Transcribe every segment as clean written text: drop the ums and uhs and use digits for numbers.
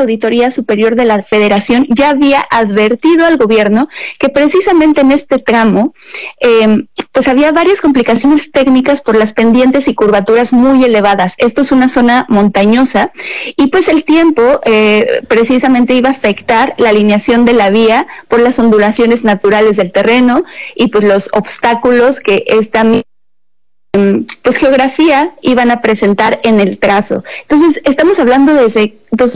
Auditoría Superior de la Federación ya había advertido al gobierno que precisamente en este tramo pues había varias complicaciones técnicas por las pendientes y curvaturas muy elevadas. Esto es una zona montañosa y pues el tiempo precisamente iba a afectar la alineación de la vía por las ondulaciones naturales del terreno y pues los obstáculos que esta pues geografía iban a presentar en el trazo. Entonces, estamos hablando desde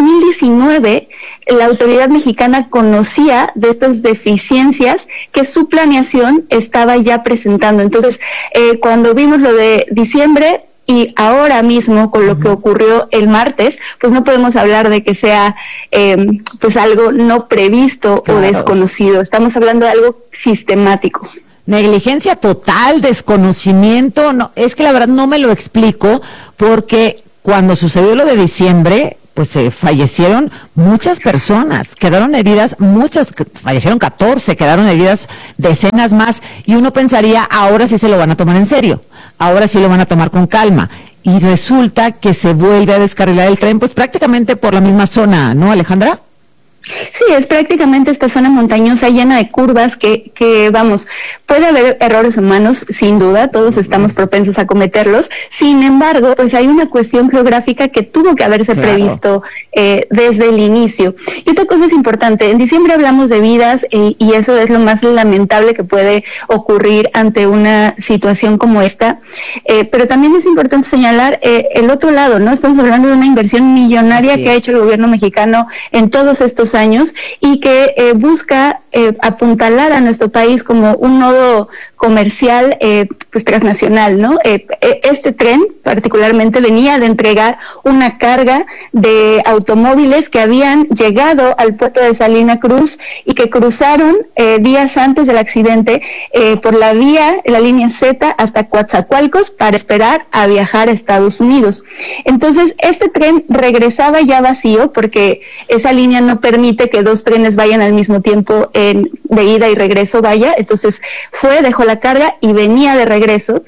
2019, la autoridad mexicana conocía de estas deficiencias que su planeación estaba ya presentando. Entonces, cuando vimos lo de diciembre y ahora mismo con lo que ocurrió el martes, pues no podemos hablar de que sea pues algo no previsto o desconocido. Estamos hablando de algo sistemático. Negligencia total, desconocimiento, no, es que la verdad no me lo explico, porque cuando sucedió lo de diciembre, pues fallecieron muchas personas, quedaron heridas, fallecieron 14, quedaron heridas decenas más, y uno pensaría, ahora sí se lo van a tomar en serio, ahora sí lo van a tomar con calma, y resulta que se vuelve a descarrilar el tren, pues prácticamente por la misma zona, ¿no, Alejandra? Sí, es prácticamente esta zona montañosa llena de curvas que vamos, puede haber errores humanos, sin duda, todos estamos propensos a cometerlos, sin embargo, pues hay una cuestión geográfica que tuvo que haberse previsto desde el inicio. Y otra cosa es importante, en diciembre hablamos de vidas y eso es lo más lamentable que puede ocurrir ante una situación como esta, pero también es importante señalar el otro lado, ¿no? Estamos hablando de una inversión millonaria que ha hecho el gobierno mexicano en todos estos años y que busca apuntalar a nuestro país como un nodo comercial pues transnacional, ¿no? Este tren particularmente venía de entregar una carga de automóviles que habían llegado al puerto de Salina Cruz y que cruzaron días antes del accidente por la línea Z hasta Coatzacoalcos para esperar a viajar a Estados Unidos. Entonces, este tren regresaba ya vacío porque esa línea no permite que dos trenes vayan al mismo tiempo de ida y regreso, entonces dejó la carga y venía de regreso,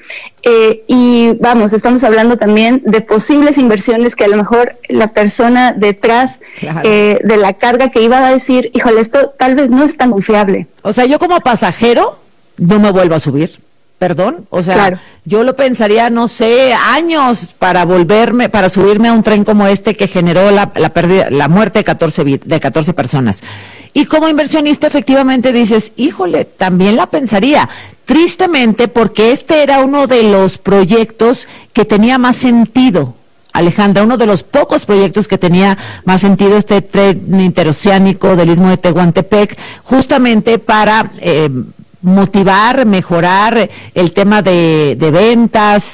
y vamos, estamos hablando también de posibles inversiones que a lo mejor la persona detrás de la carga que iba a decir, híjole, esto tal vez no es tan confiable. O sea, yo como pasajero no me vuelvo a subir. Perdón, o sea, yo lo pensaría, no sé, años para subirme a un tren como este que generó la muerte de 14 personas. Y como inversionista efectivamente dices, híjole, también la pensaría. Tristemente, porque este era uno de los proyectos que tenía más sentido. Alejandra, uno de los pocos proyectos que tenía más sentido, este tren interoceánico del Istmo de Tehuantepec, justamente para motivar, mejorar el tema de ventas,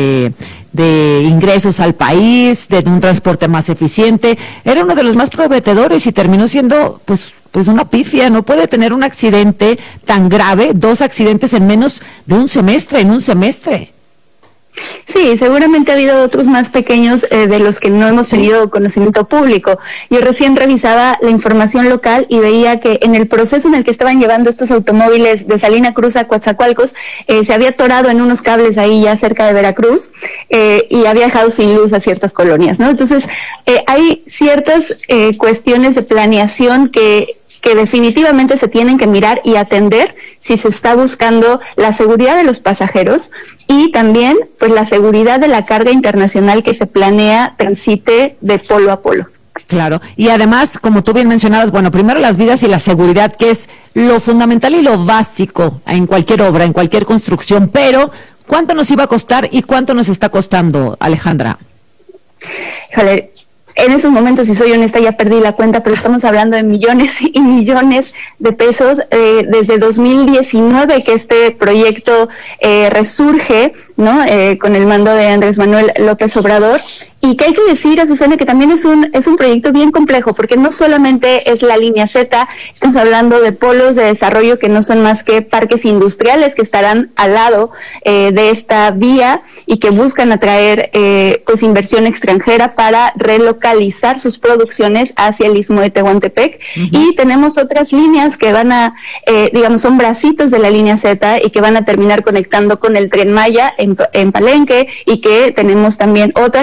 de ingresos al país, de un transporte más eficiente. Era uno de los más prometedores y terminó siendo pues una pifia. No puede tener un accidente tan grave, 2 accidentes en menos de un semestre. Sí, seguramente ha habido otros más pequeños de los que no hemos tenido conocimiento público. Yo recién revisaba la información local y veía que en el proceso en el que estaban llevando estos automóviles de Salina Cruz a Coatzacoalcos, se había atorado en unos cables ahí ya cerca de Veracruz y había dejado sin luz a ciertas colonias, ¿no? Entonces, hay ciertas cuestiones de planeación que definitivamente se tienen que mirar y atender si se está buscando la seguridad de los pasajeros y también pues la seguridad de la carga internacional que se planea transite de polo a polo. Claro, y además, como tú bien mencionabas, bueno, primero las vidas y la seguridad, que es lo fundamental y lo básico en cualquier obra, en cualquier construcción, pero ¿cuánto nos iba a costar y cuánto nos está costando, Alejandra? Híjole, en esos momentos, si soy honesta, ya perdí la cuenta, pero estamos hablando de millones y millones de pesos. Desde 2019 que este proyecto resurge, ¿no? Con el mando de Andrés Manuel López Obrador. Y que hay que decir, Azucena, que también es un proyecto bien complejo, porque no solamente es la línea Z, estamos hablando de polos de desarrollo que no son más que parques industriales que estarán al lado de esta vía y que buscan atraer pues inversión extranjera para relocalizar sus producciones hacia el Istmo de Tehuantepec. Y tenemos otras líneas que van a, digamos, son bracitos de la línea Z y que van a terminar conectando con el Tren Maya en Palenque, y que tenemos también otra que va a ir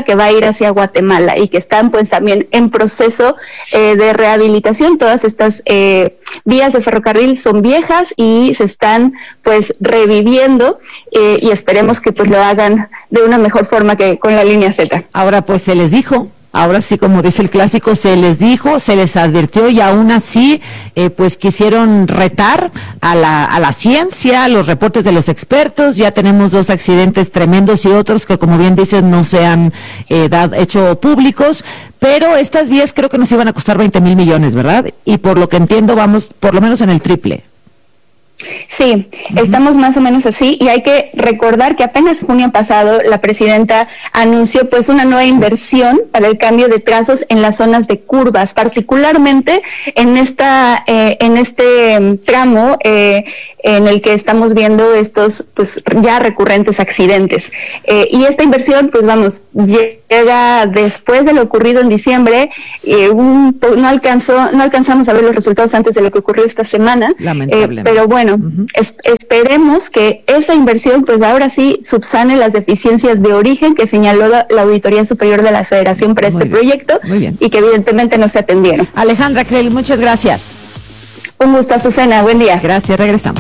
ir hacia Guatemala y que están pues también en proceso de rehabilitación. Todas estas vías de ferrocarril son viejas y se están pues reviviendo y esperemos que pues lo hagan de una mejor forma que con la línea Z. Ahora pues se les dijo. Ahora sí, como dice el clásico, se les dijo, se les advirtió y aún así, pues quisieron retar a la ciencia, los reportes de los expertos. Ya tenemos 2 accidentes tremendos y otros que, como bien dices, no se han hecho públicos. Pero estas vías creo que nos iban a costar 20,000 millones, ¿verdad? Y por lo que entiendo, vamos por lo menos en el triple. Sí, estamos más o menos así y hay que recordar que apenas junio pasado la presidenta anunció pues una nueva inversión para el cambio de trazos en las zonas de curvas, particularmente en este tramo en el que estamos viendo estos pues ya recurrentes accidentes. Y esta inversión pues llega después de lo ocurrido en diciembre, no alcanzamos a ver los resultados antes de lo que ocurrió esta semana, pero bueno, esperemos que esa inversión pues ahora sí subsane las deficiencias de origen que señaló la Auditoría Superior de la Federación para este proyecto y que evidentemente no se atendieron. Alejandra Creel, muchas gracias. Un gusto, Azucena, buen día. Gracias, regresamos.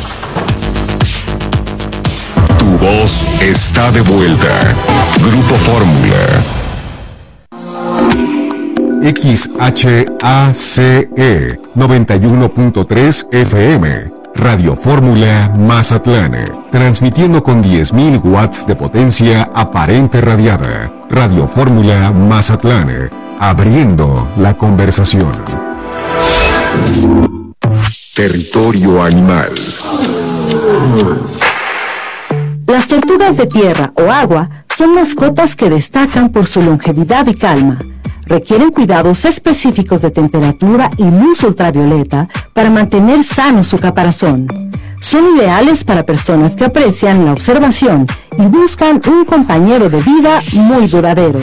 Tu voz está de vuelta. Grupo Fórmula. XHACE 91.3 FM. Radio Fórmula Mazatlán. Transmitiendo con 10,000 watts de potencia aparente radiada. Radio Fórmula Mazatlán. Abriendo la conversación. Territorio animal. Las tortugas de tierra o agua son mascotas que destacan por su longevidad y calma. Requieren cuidados específicos de temperatura y luz ultravioleta para mantener sano su caparazón. Son ideales para personas que aprecian la observación y buscan un compañero de vida muy duradero.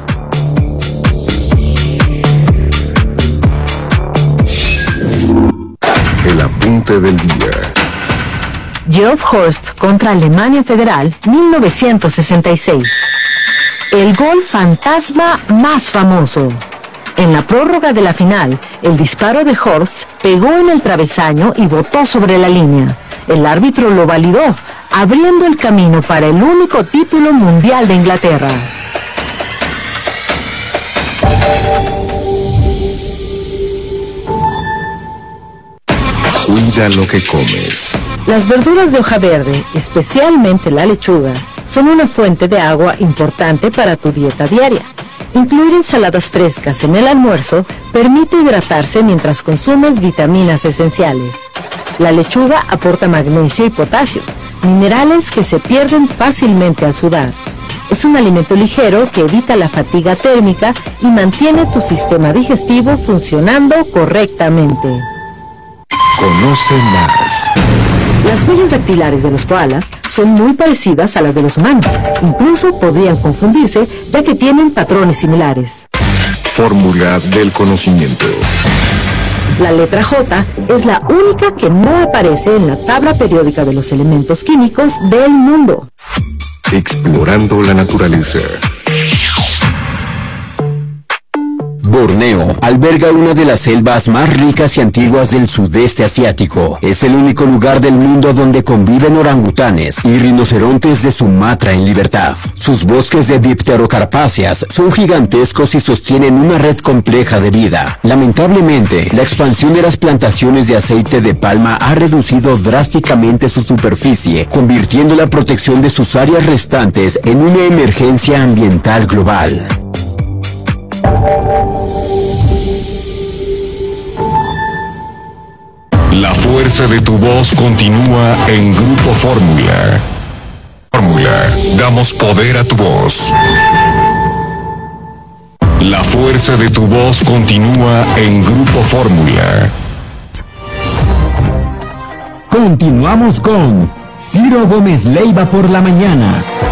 El apunte del día. Geoff Horst contra Alemania Federal, 1966. El gol fantasma más famoso. En la prórroga de la final, el disparo de Horst pegó en el travesaño y botó sobre la línea. El árbitro lo validó, abriendo el camino para el único título mundial de Inglaterra. Cuida lo que comes. Las verduras de hoja verde, especialmente la lechuga, son una fuente de agua importante para tu dieta diaria. Incluir ensaladas frescas en el almuerzo permite hidratarse mientras consumes vitaminas esenciales. La lechuga aporta magnesio y potasio, minerales que se pierden fácilmente al sudar. Es un alimento ligero que evita la fatiga térmica y mantiene tu sistema digestivo funcionando correctamente. Conoce más. Las huellas dactilares de los koalas son muy parecidas a las de los humanos. Incluso podrían confundirse, ya que tienen patrones similares. Fórmula del conocimiento. La letra J es la única que no aparece en la tabla periódica de los elementos químicos del mundo. Explorando la naturaleza. Borneo alberga una de las selvas más ricas y antiguas del sudeste asiático. Es el único lugar del mundo donde conviven orangutanes y rinocerontes de Sumatra en libertad. Sus bosques de dipterocarpáceas son gigantescos y sostienen una red compleja de vida. Lamentablemente, la expansión de las plantaciones de aceite de palma ha reducido drásticamente su superficie, convirtiendo la protección de sus áreas restantes en una emergencia ambiental global. La fuerza de tu voz continúa en Grupo Fórmula. Fórmula, damos poder a tu voz. La fuerza de tu voz continúa en Grupo Fórmula. Continuamos con Ciro Gómez Leiva por la mañana.